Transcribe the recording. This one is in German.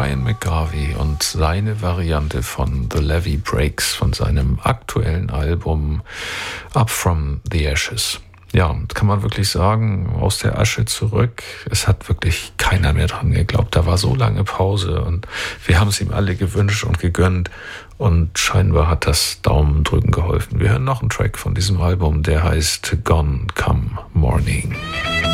Brian McGarvey und seine Variante von The Levee Breaks von seinem aktuellen Album Up From The Ashes. Ja, kann man wirklich sagen, aus der Asche zurück. Es hat wirklich keiner mehr dran geglaubt. Da war so lange Pause und wir haben es ihm alle gewünscht und gegönnt. Und scheinbar hat das Daumendrücken geholfen. Wir hören noch einen Track von diesem Album, der heißt Gone Come Morning.